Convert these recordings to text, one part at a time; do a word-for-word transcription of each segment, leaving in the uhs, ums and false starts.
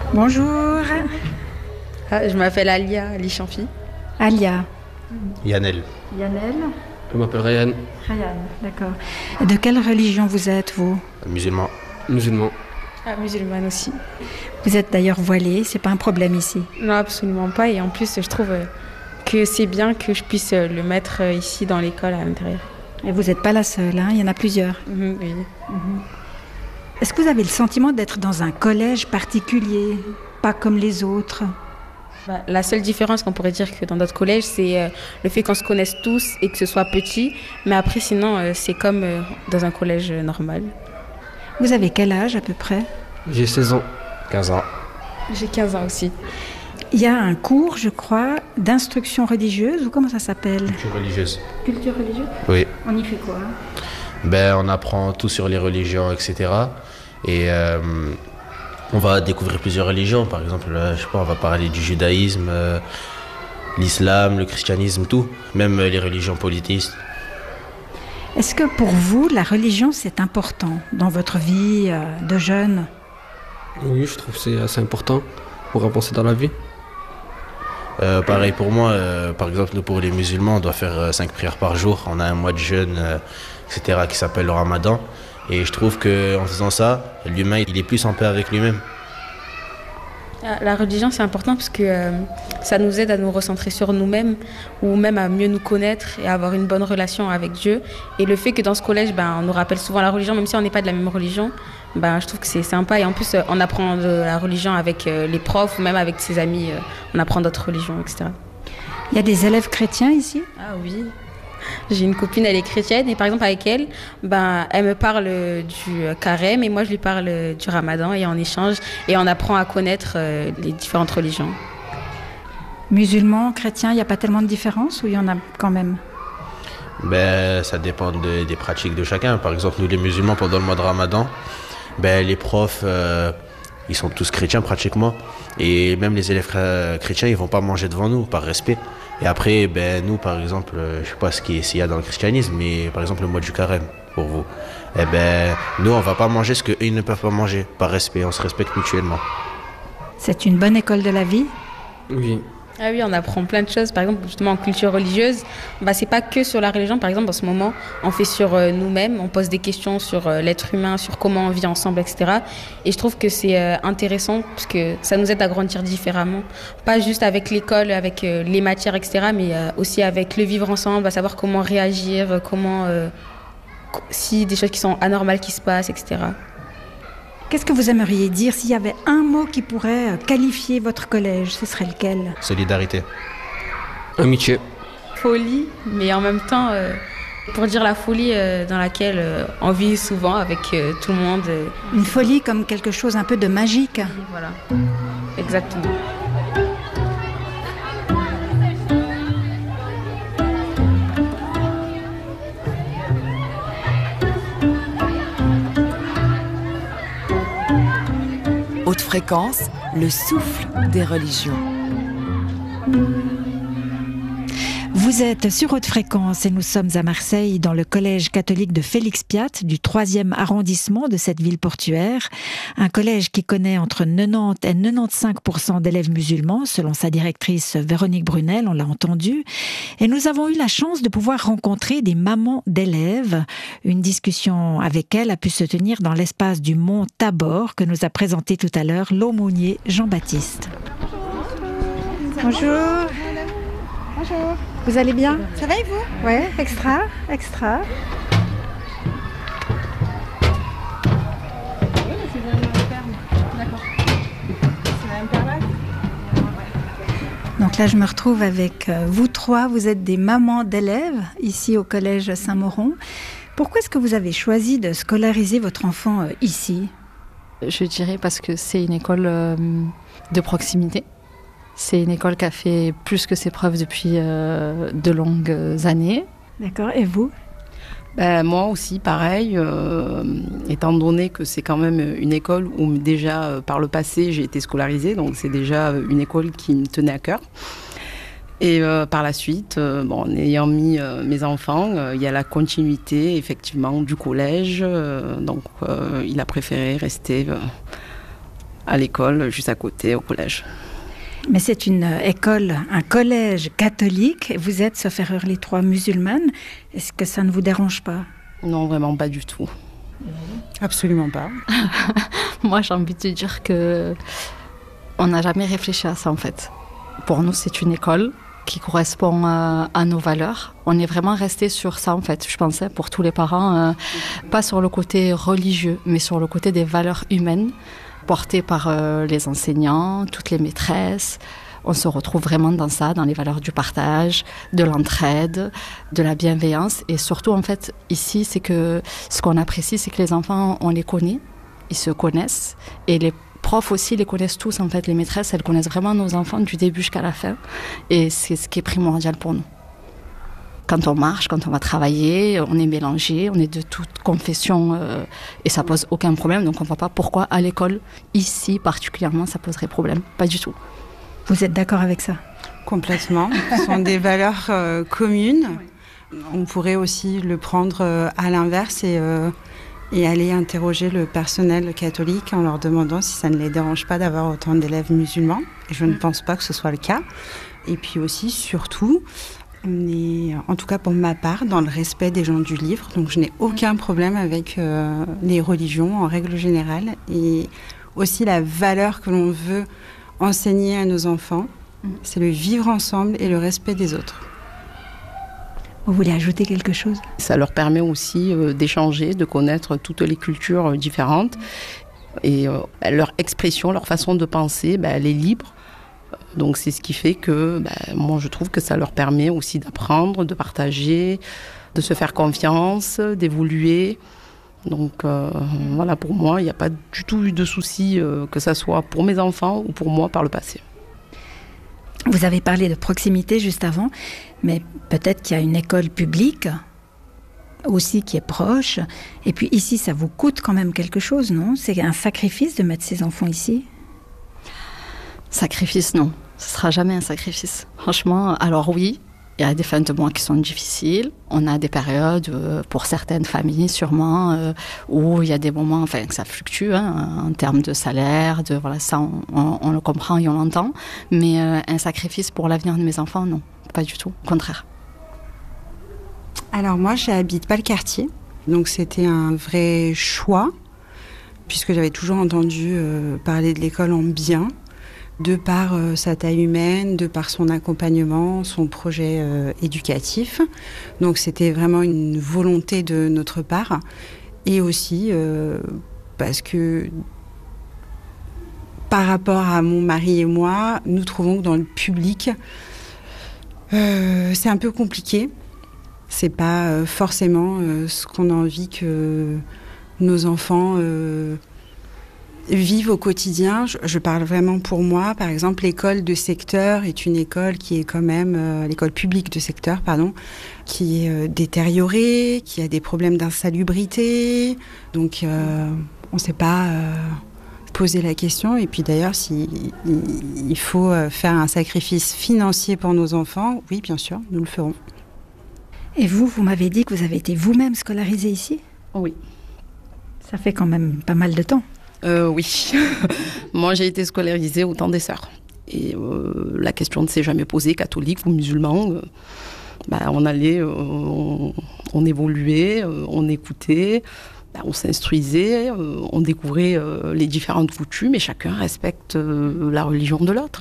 Bonjour. Ah, je m'appelle Alia, Ali Champi. Alia. Yannel. Yannel. Je m'appelle Ryan. Ryan, d'accord. De quelle religion vous êtes, vous? Musulman. Musulman. Ah, musulmane aussi. Vous êtes d'ailleurs voilée, c'est pas un problème ici? Non, absolument pas. Et en plus, je trouve que c'est bien que je puisse le mettre ici dans l'école à l'intérieur. Et vous n'êtes pas la seule, hein? Il y en a plusieurs. Mmh, oui. Mmh. Est-ce que vous avez le sentiment d'être dans un collège particulier, pas comme les autres? Bah, la seule différence qu'on pourrait dire que dans d'autres collèges, c'est euh, le fait qu'on se connaisse tous et que ce soit petit. Mais après, sinon, euh, c'est comme euh, dans un collège normal. Vous avez quel âge à peu près? J'ai seize ans. quinze ans. J'ai quinze ans aussi. Il y a un cours, je crois, d'instruction religieuse, ou comment ça s'appelle? Culture religieuse. Culture religieuse? Oui. On y fait quoi? Ben, on apprend tout sur les religions, et cetera. Et euh, on va découvrir plusieurs religions. Par exemple, euh, je sais pas, on va parler du judaïsme, euh, l'islam, le christianisme, tout. Même euh, les religions polythéistes. Est-ce que pour vous, la religion, c'est important dans votre vie euh, de jeune? Oui, je trouve que c'est assez important pour avancer dans la vie. Euh, pareil pour moi, euh, par exemple, nous pour les musulmans, on doit faire euh, cinq prières par jour. On a un mois de jeûne, euh, et cetera, qui s'appelle le ramadan. Et je trouve qu'en faisant ça, l'humain, il est plus en paix avec lui-même. La religion, c'est important parce que euh, ça nous aide à nous recentrer sur nous-mêmes ou même à mieux nous connaître et à avoir une bonne relation avec Dieu. Et le fait que dans ce collège, ben, on nous rappelle souvent la religion, même si on n'est pas de la même religion, ben, je trouve que c'est sympa. Et en plus, on apprend de la religion avec euh, les profs ou même avec ses amis. Euh, on apprend d'autres religions, et cetera. Il y a des élèves chrétiens ici? Ah oui. J'ai une copine, elle est chrétienne et par exemple avec elle, ben, elle me parle du carême et moi je lui parle du ramadan et on échange et on apprend à connaître euh, les différentes religions. Musulmans, chrétiens, il n'y a pas tellement de différence ou il y en a quand même? Ben, ça dépend de, des pratiques de chacun. Par exemple, nous les musulmans, pendant le mois de ramadan, ben, les profs, euh, ils sont tous chrétiens pratiquement. Et même les élèves chrétiens, ils ne vont pas manger devant nous, par respect. Et après, ben, nous, par exemple, je ne sais pas ce qu'il y a dans le christianisme, mais par exemple, le mois du carême, pour vous. Eh ben, nous, on ne va pas manger ce qu'eux, ils ne peuvent pas manger, par respect. On se respecte mutuellement. C'est une bonne école de la vie? Oui. Ah oui, on apprend plein de choses. Par exemple, justement, en culture religieuse, bah, c'est pas que sur la religion. Par exemple, en ce moment, on fait sur euh, nous-mêmes, on pose des questions sur euh, l'être humain, sur comment on vit ensemble, et cetera. Et je trouve que c'est euh, intéressant parce que ça nous aide à grandir différemment. Pas juste avec l'école, avec euh, les matières, et cetera, mais euh, aussi avec le vivre ensemble, à savoir comment réagir, comment, euh, si des choses qui sont anormales qui se passent, et cetera. Qu'est-ce que vous aimeriez dire s'il y avait un mot qui pourrait qualifier votre collège? Ce serait lequel? Solidarité. Amitié. Folie, mais en même temps, euh, pour dire la folie euh, dans laquelle euh, on vit souvent avec euh, tout le monde. Euh. Une folie comme quelque chose un peu de magique. Voilà, exactement. Haute fréquence, le souffle des religions. Vous êtes sur Haute Fréquence et nous sommes à Marseille dans le collège catholique de Félix Piat du troisième arrondissement de cette ville portuaire. Un collège qui connaît entre quatre-vingt-dix et quatre-vingt-quinze pour cent d'élèves musulmans selon sa directrice Véronique Brunel, on l'a entendu. Et nous avons eu la chance de pouvoir rencontrer des mamans d'élèves. Une discussion avec elles a pu se tenir dans l'espace du mont Tabor que nous a présenté tout à l'heure l'aumônier Jean-Baptiste. Bonjour. Bonjour. Vous allez bien? Ça va et vous? Ouais, extra, extra. Donc là, je me retrouve avec vous trois. Vous êtes des mamans d'élèves ici au collège Saint-Mauron. Pourquoi est-ce que vous avez choisi de scolariser votre enfant ici? Je dirais parce que c'est une école de proximité. C'est une école qui a fait plus que ses preuves depuis euh, de longues années. D'accord. Et vous? Ben, moi aussi, pareil. Euh, étant donné que c'est quand même une école où déjà, euh, par le passé, j'ai été scolarisée. Donc, c'est déjà une école qui me tenait à cœur. Et euh, par la suite, euh, bon, en ayant mis euh, mes enfants, euh, il y a la continuité, effectivement, du collège. Euh, donc, euh, il a préféré rester... Euh, à l'école, juste à côté, au collège. Mais c'est une école, un collège catholique. Vous êtes, sauf erreur, les trois musulmanes. Est-ce que ça ne vous dérange pas? Non, vraiment pas du tout. Absolument pas. Moi, j'ai envie de dire que on n'a jamais réfléchi à ça, en fait. Pour nous, c'est une école qui correspond à, à nos valeurs. On est vraiment resté sur ça, en fait, je pensais, pour tous les parents. Euh, pas sur le côté religieux, mais sur le côté des valeurs humaines portées par euh, les enseignants, toutes les maîtresses. On se retrouve vraiment dans ça, dans les valeurs du partage, de l'entraide, de la bienveillance. Et surtout, en fait, ici, c'est que ce qu'on apprécie, c'est que les enfants, on les connaît, ils se connaissent. Et les profs aussi les connaissent tous, en fait. Les maîtresses, elles connaissent vraiment nos enfants du début jusqu'à la fin. Et c'est ce qui est primordial pour nous. Quand on marche, quand on va travailler, on est mélangé, on est de toute confession euh, et ça pose aucun problème. Donc on ne voit pas pourquoi à l'école, ici particulièrement, ça poserait problème. Pas du tout. Vous êtes d'accord avec ça? Complètement. Ce sont des valeurs euh, communes. On pourrait aussi le prendre euh, à l'inverse et, euh, et aller interroger le personnel catholique en leur demandant si ça ne les dérange pas d'avoir autant d'élèves musulmans. Et je ne pense pas que ce soit le cas. Et puis aussi, surtout, on est, en tout cas pour ma part, dans le respect des gens du livre. Donc je n'ai aucun problème avec euh, les religions en règle générale. Et aussi la valeur que l'on veut enseigner à nos enfants, c'est le vivre ensemble et le respect des autres. Vous voulez ajouter quelque chose? Ça leur permet aussi euh, d'échanger, de connaître toutes les cultures euh, différentes. Et euh, leur expression, leur façon de penser, bah, elle est libre. Donc c'est ce qui fait que bah, moi je trouve que ça leur permet aussi d'apprendre, de partager, de se faire confiance, d'évoluer. Donc euh, voilà, pour moi, il n'y a pas du tout eu de souci, euh, que ça soit pour mes enfants ou pour moi par le passé. Vous avez parlé de proximité juste avant, mais peut-être qu'il y a une école publique aussi qui est proche. Et puis ici, ça vous coûte quand même quelque chose, non? C'est un sacrifice de mettre ses enfants ici? Sacrifice, non. Ce ne sera jamais un sacrifice. Franchement, alors oui, il y a des fins de mois qui sont difficiles. On a des périodes, euh, pour certaines familles sûrement, euh, où il y a des moments, enfin, que ça fluctue hein, en termes de salaire, de voilà, ça, on, on, on le comprend et on l'entend. Mais euh, un sacrifice pour l'avenir de mes enfants, non, pas du tout. Au contraire. Alors moi, je n'habite pas le quartier, donc c'était un vrai choix, puisque j'avais toujours entendu euh, parler de l'école en bien, de par euh, sa taille humaine, de par son accompagnement, son projet euh, éducatif. Donc c'était vraiment une volonté de notre part. Et aussi euh, parce que par rapport à mon mari et moi, nous trouvons que dans le public, euh, c'est un peu compliqué. C'est pas euh, forcément euh, ce qu'on a envie que nos enfants euh, vivent au quotidien. Je, je parle vraiment pour moi. Par exemple, l'école de secteur est une école qui est quand même, euh, l'école publique de secteur, pardon, qui est euh, détériorée, qui a des problèmes d'insalubrité. Donc, euh, on ne s'est pas euh, posé la question. Et puis d'ailleurs, s'il il, il faut euh, faire un sacrifice financier pour nos enfants, oui, bien sûr, nous le ferons. Et vous, vous m'avez dit que vous avez été vous-même scolarisée ici? Oui. Ça fait quand même pas mal de temps. Euh, oui. Moi, j'ai été scolarisée au temps des sœurs. Et euh, la question ne s'est jamais posée, catholique ou musulman. Euh, bah, on allait, euh, on, on évoluait, euh, on écoutait, bah, on s'instruisait, euh, on découvrait euh, les différentes coutumes et chacun respecte euh, la religion de l'autre.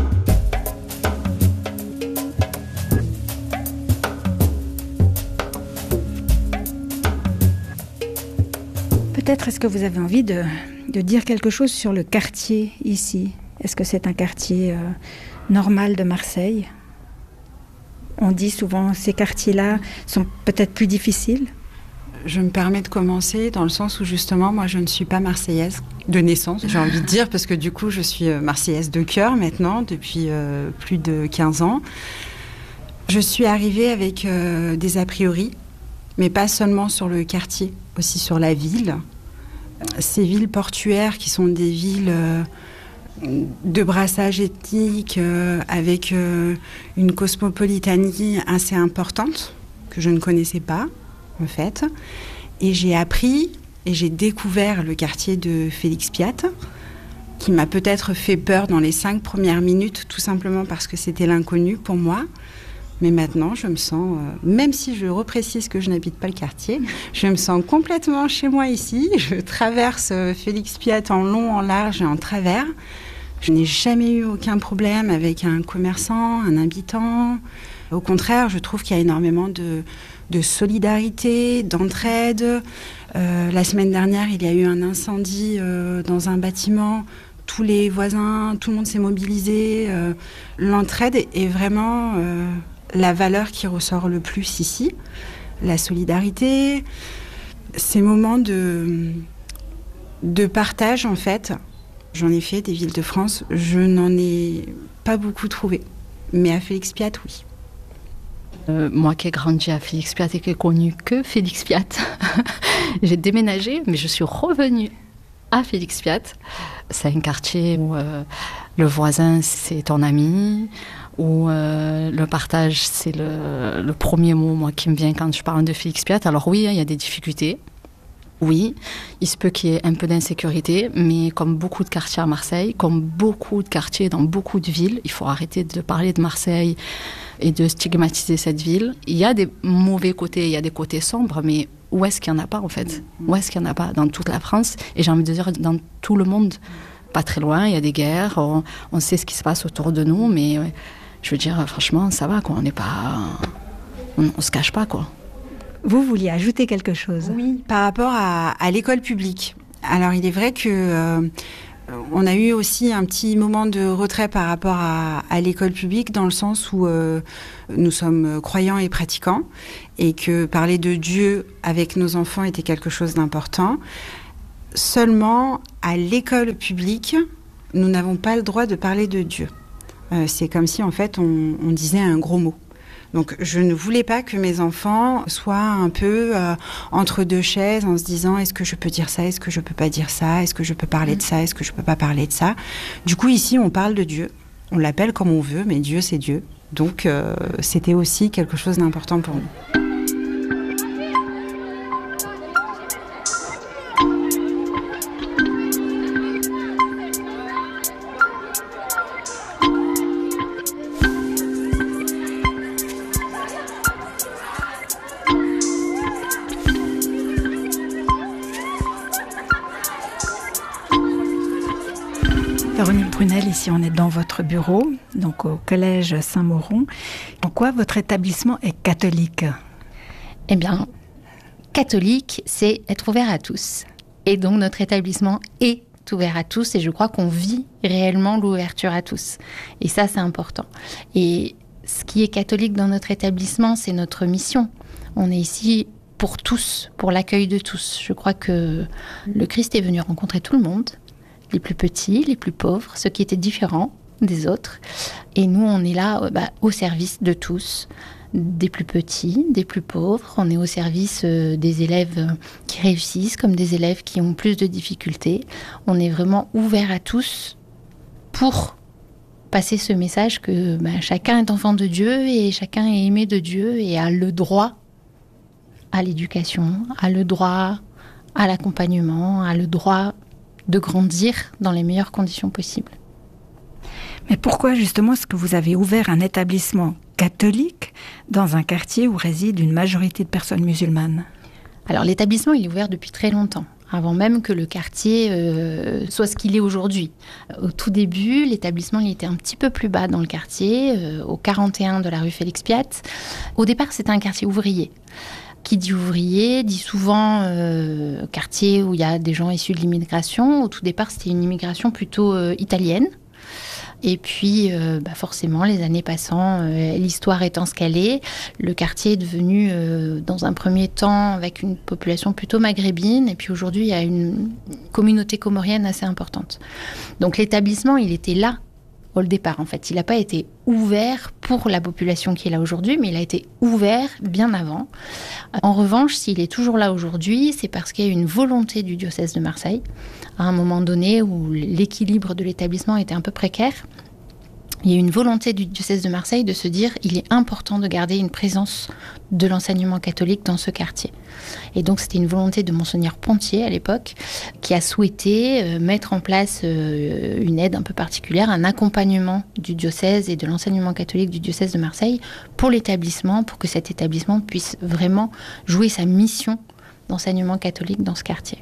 Peut-être est-ce que vous avez envie de, de dire quelque chose sur le quartier ici? Est-ce que c'est un quartier euh, normal de Marseille? On dit souvent ces quartiers-là sont peut-être plus difficiles. Je me permets de commencer dans le sens où justement moi je ne suis pas marseillaise de naissance, j'ai envie de dire, parce que du coup je suis marseillaise de cœur maintenant depuis euh, plus de quinze ans. Je suis arrivée avec euh, des a priori, mais pas seulement sur le quartier, aussi sur la ville. Ces villes portuaires qui sont des villes euh, de brassage ethnique euh, avec euh, une cosmopolitanie assez importante que je ne connaissais pas en fait. Et j'ai appris et j'ai découvert le quartier de Félix Piat qui m'a peut-être fait peur dans les cinq premières minutes, tout simplement parce que c'était l'inconnu pour moi. Mais maintenant, je me sens, euh, même si je reprécise que je n'habite pas le quartier, je me sens complètement chez moi ici. Je traverse euh, Félix Piat en long, en large et en travers. Je n'ai jamais eu aucun problème avec un commerçant, un habitant. Au contraire, je trouve qu'il y a énormément de, de solidarité, d'entraide. Euh, la semaine dernière, il y a eu un incendie euh, dans un bâtiment. Tous les voisins, tout le monde s'est mobilisé. Euh, l'entraide est vraiment euh, la valeur qui ressort le plus ici. La solidarité, ces moments de, de partage, en fait. J'en ai fait des villes de France, je n'en ai pas beaucoup trouvé. Mais à Félix Piat, oui. Euh, moi qui ai grandi à Félix Piat et qui ai connu que Félix Piat, j'ai déménagé, mais je suis revenue à Félix Piat. C'est un quartier où euh, le voisin, c'est ton ami, où euh, le partage, c'est le, le premier mot moi, qui me vient quand je parle de Félix Piat. Alors oui, il y a des difficultés. Oui, il se peut qu'il y ait un peu d'insécurité, mais comme beaucoup de quartiers à Marseille, comme beaucoup de quartiers dans beaucoup de villes, il faut arrêter de parler de Marseille et de stigmatiser cette ville. Il y a des mauvais côtés, il y a des côtés sombres, mais où est-ce qu'il n'y en a pas en fait ? Où est-ce qu'il n'y en a pas ? Dans toute la France, et j'ai envie de dire dans tout le monde. Pas très loin, il y a des guerres, on, on sait ce qui se passe autour de nous, mais ouais, je veux dire, franchement, ça va, quoi. On n'est pas... On ne se cache pas, quoi. Vous vouliez ajouter quelque chose ? Oui, par rapport à, à l'école publique. Alors, il est vrai que euh, on a eu aussi un petit moment de retrait par rapport à, à l'école publique, dans le sens où euh, nous sommes croyants et pratiquants, et que parler de Dieu avec nos enfants était quelque chose d'important. Seulement, à l'école publique, nous n'avons pas le droit de parler de Dieu. Euh, c'est comme si, en fait, on, on disait un gros mot. Donc, je ne voulais pas que mes enfants soient un peu euh, entre deux chaises en se disant « Est-ce que je peux dire ça ? Est-ce que je peux pas dire ça ? Est-ce que je peux parler de ça ? Est-ce que je peux pas parler de ça ?» Du coup, ici, on parle de Dieu. On l'appelle comme on veut, mais Dieu, c'est Dieu. Donc, euh, c'était aussi quelque chose d'important pour nous. Véronique Brunel, ici on est dans votre bureau, donc au collège Saint-Mauron. En quoi votre établissement est catholique ? Eh bien, catholique, c'est être ouvert à tous. Et donc notre établissement est ouvert à tous et je crois qu'on vit réellement l'ouverture à tous. Et ça, c'est important. Et ce qui est catholique dans notre établissement, c'est notre mission. On est ici pour tous, pour l'accueil de tous. Je crois que le Christ est venu rencontrer tout le monde. Les plus petits, les plus pauvres, ceux qui étaient différents des autres. Et nous, on est là bah, au service de tous, des plus petits, des plus pauvres. On est au service euh, des élèves qui réussissent, comme des élèves qui ont plus de difficultés. On est vraiment ouvert à tous pour passer ce message que bah, chacun est enfant de Dieu et chacun est aimé de Dieu et a le droit à l'éducation, a le droit à l'accompagnement, a le droit de grandir dans les meilleures conditions possibles. Mais pourquoi justement est-ce que vous avez ouvert un établissement catholique dans un quartier où réside une majorité de personnes musulmanes ? Alors l'établissement, il est ouvert depuis très longtemps, avant même que le quartier euh, soit ce qu'il est aujourd'hui. Au tout début, l'établissement il était un petit peu plus bas dans le quartier, euh, au quarante et un de la rue Félix Piat. Au départ, c'était un quartier ouvrier. Qui dit ouvrier, dit souvent euh, quartier où il y a des gens issus de l'immigration. Au tout départ, c'était une immigration plutôt euh, italienne. Et puis, euh, bah forcément, les années passant, euh, l'histoire étant ce qu'elle est, le quartier est devenu, euh, dans un premier temps, avec une population plutôt maghrébine. Et puis aujourd'hui, il y a une communauté comorienne assez importante. Donc l'établissement, il était là au départ, en fait. Il n'a pas été ouvert pour la population qui est là aujourd'hui, mais il a été ouvert bien avant. En revanche, s'il est toujours là aujourd'hui, c'est parce qu'il y a une volonté du diocèse de Marseille, à un moment donné où l'équilibre de l'établissement était un peu précaire. il y a une volonté du diocèse de Marseille de se dire il est important de garder une présence de l'enseignement catholique dans ce quartier. Et donc c'était une volonté de Monseigneur Pontier à l'époque qui a souhaité euh, mettre en place euh, une aide un peu particulière, un accompagnement du diocèse et de l'enseignement catholique du diocèse de Marseille pour l'établissement, pour que cet établissement puisse vraiment jouer sa mission d'enseignement catholique dans ce quartier.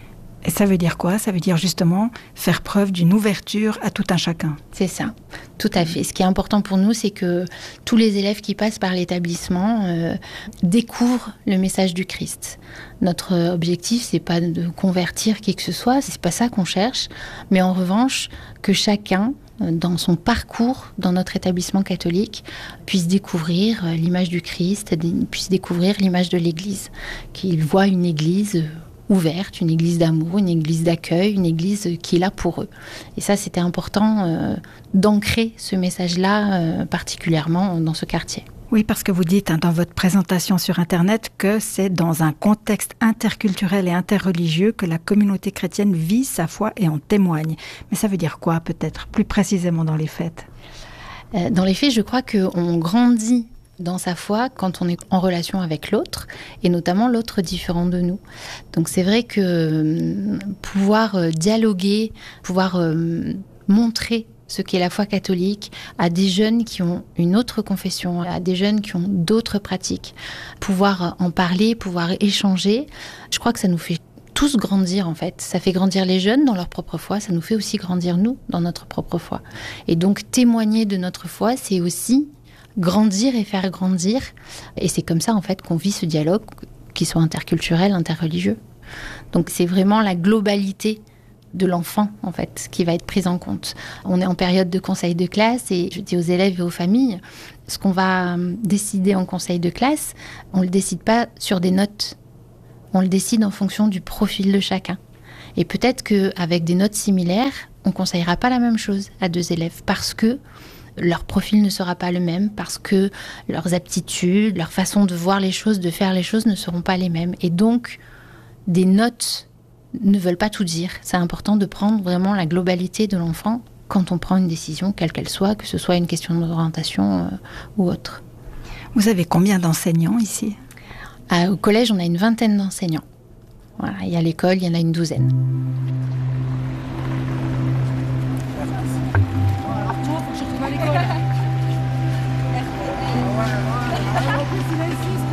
Et ça veut dire quoi ? Ça veut dire justement faire preuve d'une ouverture à tout un chacun. C'est ça, tout à fait. Ce qui est important pour nous, c'est que tous les élèves qui passent par l'établissement euh, découvrent le message du Christ. Notre objectif, c'est pas de convertir qui que ce soit, c'est pas ça qu'on cherche, mais en revanche, que chacun, dans son parcours dans notre établissement catholique, puisse découvrir l'image du Christ, puisse découvrir l'image de l'Église, qu'il voit une Église ouverte, une église d'amour, une église d'accueil, une église qui est là pour eux. Et ça, c'était important euh, d'ancrer ce message-là euh, particulièrement dans ce quartier. Oui, parce que vous dites hein, dans votre présentation sur Internet que c'est dans un contexte interculturel et interreligieux que la communauté chrétienne vit sa foi et en témoigne. Mais ça veut dire quoi, peut-être, plus précisément dans les faits ? euh, Dans les faits, je crois qu'on grandit dans sa foi quand on est en relation avec l'autre, et notamment l'autre différent de nous. Donc c'est vrai que euh, pouvoir euh, dialoguer, pouvoir euh, montrer ce qu'est la foi catholique à des jeunes qui ont une autre confession, à des jeunes qui ont d'autres pratiques, pouvoir en parler, pouvoir échanger, je crois que ça nous fait tous grandir en fait. Ça fait grandir les jeunes dans leur propre foi, ça nous fait aussi grandir nous dans notre propre foi. Et donc témoigner de notre foi, c'est aussi grandir et faire grandir. Et c'est comme ça, en fait, qu'on vit ce dialogue, qu'il soit interculturel, interreligieux. Donc, c'est vraiment la globalité de l'enfant, en fait, qui va être prise en compte. On est en période de conseil de classe et je dis aux élèves et aux familles, ce qu'on va décider en conseil de classe, on ne le décide pas sur des notes. On le décide en fonction du profil de chacun. Et peut-être qu'avec des notes similaires, on ne conseillera pas la même chose à deux élèves parce que leur profil ne sera pas le même, parce que leurs aptitudes, leur façon de voir les choses, de faire les choses ne seront pas les mêmes. Et donc, des notes ne veulent pas tout dire. C'est important de prendre vraiment la globalité de l'enfant quand on prend une décision, quelle qu'elle soit, que ce soit une question d'orientation euh, ou autre. Vous avez combien d'enseignants ici ? À, Au collège, on a une vingtaine d'enseignants. Voilà, et à l'école, il y en a une douzaine. À l'école.